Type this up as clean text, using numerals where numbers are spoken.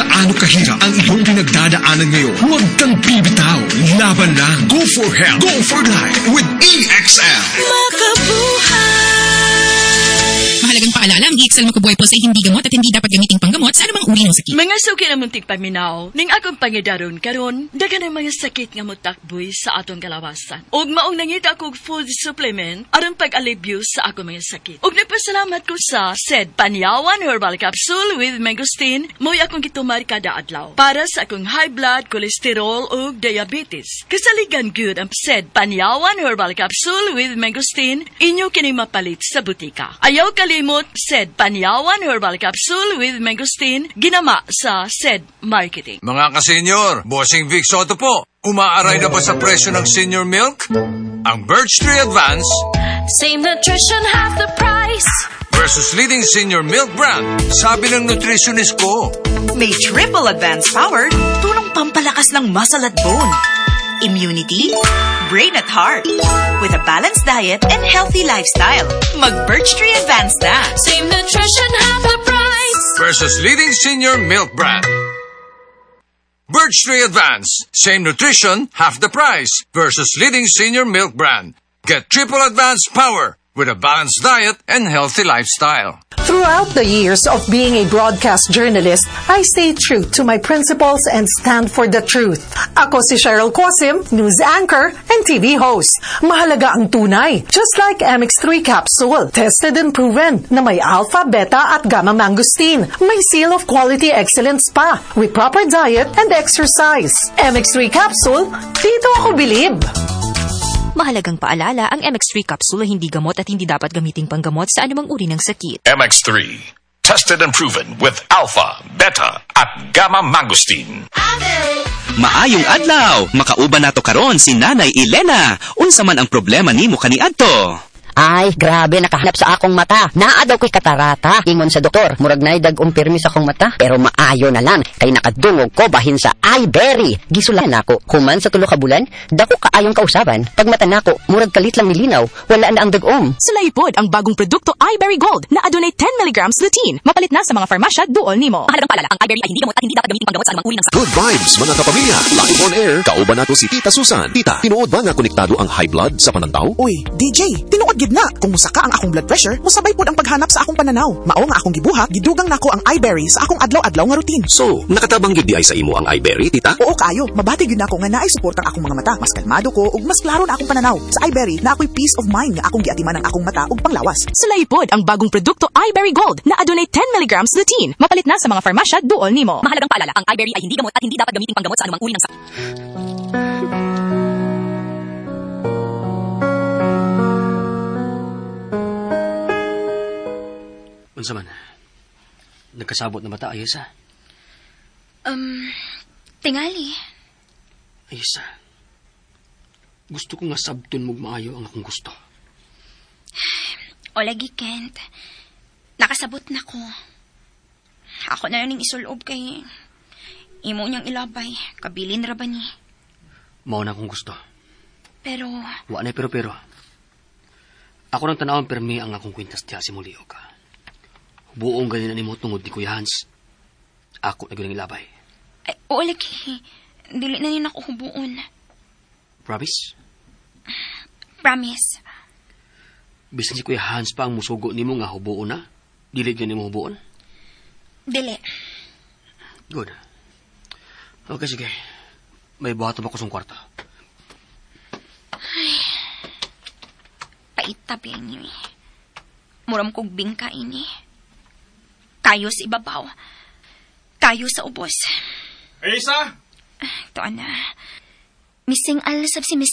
gaano kahirap ang iyong pinagdadaanan ngayon, huwag kang bibitaw. Laban lang. Go for health. Go for life with EXL. Mahalagang paalala, ang EXL Makubuhay Plus ay hindi gamot at hindi dapat gamiting panggamot sa anumang uri ng sakit. Mga suki na muntik paminaw, ning akong pangidaron karon, dagan ang mga sakit nga mutakboy sa atong kalawasan. Og maong nangita kog food supplement aron pag-alibyo sa akong mga sakit. Og nagpasalamat ko sa SED Panyawan Herbal Capsule with Mangosteen, mo'y akong gitumar kada adlaw para sa akong high blood, cholesterol ug diabetes. Kasaligan gyud ang SED Panyawan Herbal Capsule with Mangosteen, inyo kini mapalit sa butika. Ayaw kalimot SED Panyawan Herbal Capsule with Mangosteen, ginama sa SED Marketing. Mga ka-senior, Bossing Vic Soto po. Umaaray na ba sa presyo ng senior milk? Ang Birch Tree Advance, same nutrition, half the price. versus leading senior milk brand. Sabi ng nutritionist ko. May triple advanced power, tulong pampalakas ng muscle at bone, immunity, brain at heart. With a balanced diet and healthy lifestyle, mag-Birch Tree Advance na. Same nutrition, half the price. Versus leading senior milk brand. Birch Tree Advance. Same nutrition, half the price. Versus leading senior milk brand. Get triple advanced power with a balanced diet and healthy lifestyle. Throughout the years of being a broadcast journalist, I stayed true to my principles and stand for the truth. Ako si Cheryl Cosim, news anchor and TV host. Mahalaga ang tunay, just like MX3 capsule. Tested and proven na may alpha, beta at gamma mangosteen. May seal of quality excellence pa with proper diet and exercise. MX3 capsule, dito ako bilib. Mahalagang paalala, ang MX3 capsule ay hindi gamot at hindi dapat gamiting panggamot sa anumang uri ng sakit. MX3. Tested and proven with alpha, beta, at gamma mangosteen. Maayong adlaw! Makauban nato karon si Nanay Elena. Unsa man ang problema nimo kaniadto? Ay, grabe, nakahanap sa akong mata. Naa daw ko'y katarata. Ingon sa doktor, murag na'y dag-umpirmi sa akong mata. Pero maayo na lang, kay nakadungog ko bahin sa iBerry. Gisulan ako, human sa 3 ka bulan, dako kaayong kausaban. Pag mata nako, murag kalit lang milinaw, wala na ang dag-om. Sulaipod ang bagong produkto iBerry Gold na adunay 10 mg lutein. Mapalit na sa mga farmasya duol nimo. Mahalagang paalala, ang iBerry ay hindi gamot at hindi dapat gamitin panggamot sa anumang uri ng sakit. Good vibes, mga kapamilya. Live on air, kauban nato si Tita Susan. Tita, tinuod ba nga konektado ang high blood sa panantaw? Uy, DJ, tinuod gid na. Kung musaka ang akong blood pressure, musabay pod ang paghanap sa akong pananaw. Mao nga akong gibuhat, gidugang nako ang iBerry sa akong adlaw-adlaw nga routine. So, nakatabang gid di ay sa imo ang iBerry, tita? Oo kayo, mabati gyud nako nga naay support ang akong mga mata. Mas kalmado ko ug mas klaro na akong pananaw. Sa iBerry, na ako'y peace of mind nga akong giatiman ang akong mata ug panglawas. Sulaipod ang bagong produkto iBerry Gold na adunay 10 mg lutein. Mapalit na sa mga farmasya duol nimo. Mahalagang paalala, ang iBerry ay hindi gamot at hindi dapat gamitin panggamot sa anumang uri ng sakit. Unsa man? Nagkasabot na mata, Ayesa? Tingali. Ayesa, gusto ko nga sabton mong maayo ang akong gusto. O lagi, Kent. Nakasabot na ko. Ako na rin isulob kay imo niyang ilabay. Kabilin ra ba ni? Mao na akong gusto. Pero... Wa na pero. Ako nang tanawang permi ang akong kwintas tiya si Mulio ka. Buong ganyan ni mo tungod ni Kuya Hans. Ako na ganang ilabay. Ay, oo lagi. Dili na rin ako hubuon. Promise? Promise. Bisan si Kuya Hans pa ang musugo ni mo nga hubuon na? Dili ganyan mo hubuon? Dili. Good. Okay, sige. May buhaton ako sa kwarto. Ay. Paitabi niyo eh. Muram kong bingka ini. Kayo sa ibabaw. Kayo sa ubos. Ayesa? Ito na. Missing alasab si Mr.